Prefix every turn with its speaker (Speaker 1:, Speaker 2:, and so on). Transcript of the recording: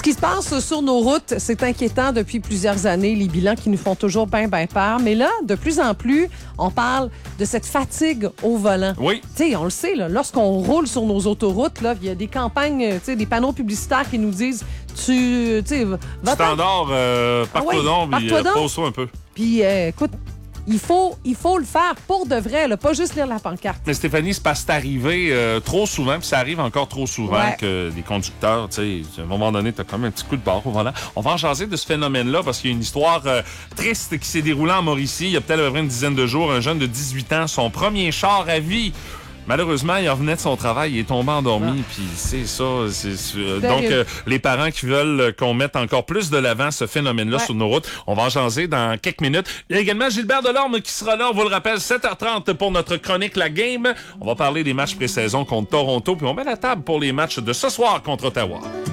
Speaker 1: Ce qui se passe sur nos routes, c'est inquiétant depuis plusieurs années, les bilans qui nous font toujours bien peur. Mais là, de plus en plus, on parle de cette fatigue au volant.
Speaker 2: Oui.
Speaker 1: Tu sais, on le sait, là, lorsqu'on roule sur nos autoroutes, là, il y a des campagnes, des panneaux publicitaires qui nous disent
Speaker 2: Standard, pars-toi donc, puis pose-toi un peu.
Speaker 1: Puis, écoute, il faut le faire pour de vrai, là, pas juste lire la pancarte.
Speaker 2: Mais Stéphanie, c'est parce que c'est arrivé trop souvent, puis ça arrive encore trop souvent que les conducteurs, tu sais, à un moment donné, t'as quand même un petit coup de barre au volant. On va en jaser de ce phénomène-là parce qu'il y a une histoire triste qui s'est déroulée en Mauricie. Il y a peut-être à peu près une dizaine de jours, un jeune de 18 ans, son premier char à vie. Malheureusement, il revenait de son travail, il est tombé endormi, puis c'est ça. Donc, les parents qui veulent qu'on mette encore plus de l'avant ce phénomène-là sur nos routes, on va en jaser dans quelques minutes. Il y a également Gilbert Delorme qui sera là, on vous le rappelle, 7h30 pour notre chronique La Game. On va parler des matchs pré-saison contre Toronto, puis on met la table pour les matchs de ce soir contre Ottawa.